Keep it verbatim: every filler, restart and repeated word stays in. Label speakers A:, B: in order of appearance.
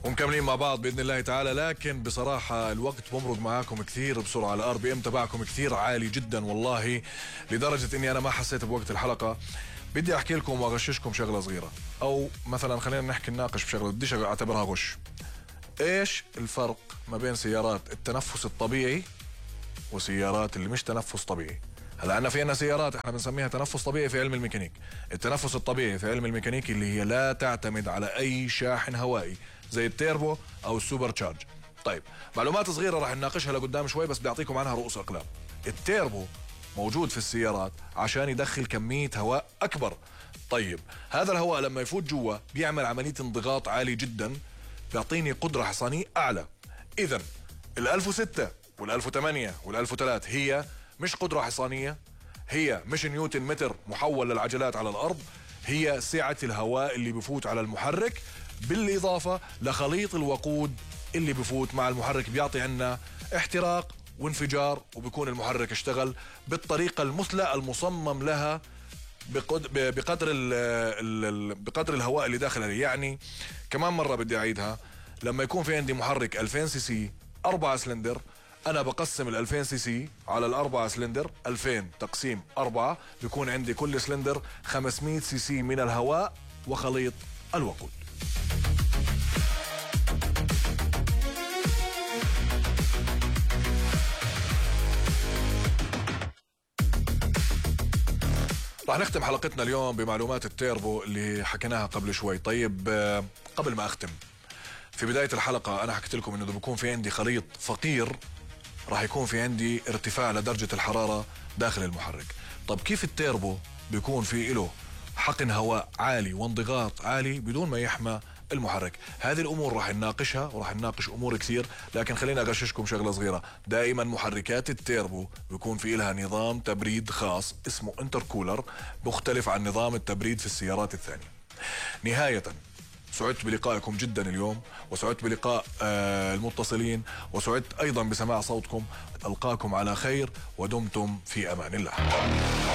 A: ومكملين مع بعض باذن الله تعالى. لكن بصراحه الوقت بمرق معاكم كثير بسرعه، الار بي ام تبعكم كثير عالي جدا والله، لدرجه اني انا ما حسيت بوقت الحلقه. بدي احكي لكم واغششكم شغله صغيره، او مثلا خلينا نحكي نناقش بشغله بديش اعتبرها غش. ايش الفرق ما بين سيارات التنفس الطبيعي وسيارات اللي مش تنفس طبيعي؟ هلا عندنا في عنا سيارات احنا بنسميها تنفس طبيعي في علم الميكانيك. التنفس الطبيعي في علم الميكانيك اللي هي لا تعتمد على اي شاحن هوائي زي التيربو او السوبر تشارج. طيب معلومات صغيره راح نناقشها لقدام شوي، بس بيعطيكم عنها رؤوس اقلام. التيربو موجود في السيارات عشان يدخل كميه هواء اكبر. طيب هذا الهواء لما يفوت جوا بيعمل عمليه انضغاط عالي جدا، بيعطيني قدره حصانيه اعلى. اذا ال ألف وستة وال ألف وثمانية وال ألف وثلاثة هي مش قدرة حصانية، هي مش نيوتن متر محول للعجلات على الأرض، هي سعة الهواء اللي بفوت على المحرك بالإضافة لخليط الوقود اللي بفوت مع المحرك، بيعطي عنا احتراق وانفجار، وبيكون المحرك اشتغل بالطريقة المثلى المصمم لها بقدر ال ال بقدر الهواء اللي داخل عليه. يعني كمان مرة بدي أعيدها، لما يكون في عندي محرك ألفين سي سي أربعة سلندر، أنا بقسم ال ألفين سي سي على الأربعة سلندر، ألفين تقسيم أربعة، بيكون عندي كل سلندر خمسمية سي سي من الهواء وخليط الوقود. راح نختم حلقتنا اليوم بمعلومات التيربو اللي حكيناها قبل شوي. طيب قبل ما أختم، في بداية الحلقة أنا حكيت لكم إنه بيكون في عندي خليط فقير، راح يكون في عندي ارتفاع لدرجة الحرارة داخل المحرك. طب كيف التيربو بيكون في له حقن هواء عالي وانضغاط عالي بدون ما يحمى المحرك؟ هذه الأمور راح نناقشها وراح نناقش أمور كثير، لكن خلينا أغششكم شغلة صغيرة. دائما محركات التيربو بيكون في لها نظام تبريد خاص اسمه انتركولر، مختلف عن نظام التبريد في السيارات الثانية. نهاية، سعدت بلقائكم جدا اليوم، وسعدت بلقاء آه المتصلين، وسعدت أيضا بسماع صوتكم. ألقاكم على خير ودمتم في أمان الله.